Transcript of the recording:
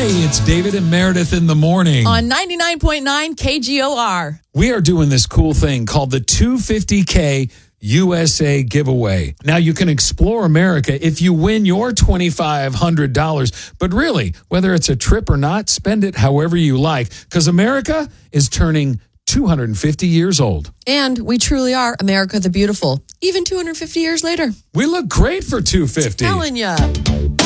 Hey, it's David and Meredith in the morning. On 99.9 KGOR. We are doing this cool thing called the 250K USA giveaway. Now, you can explore America if you win your $2,500. But really, whether it's a trip or not, spend it however you like, because America is turning 250 years old. And we truly are America the Beautiful, even 250 years later. We look great for 250. Telling ya.